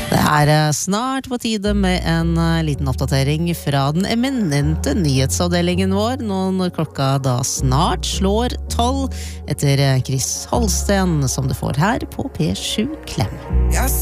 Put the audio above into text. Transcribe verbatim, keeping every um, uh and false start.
Det er snart på tide med en liten oppdatering fra den eminente nyhetsavdelingen vår, nå når klokka da snart slår tolv, etter Chris Holsten, som du får her på P sju Klem.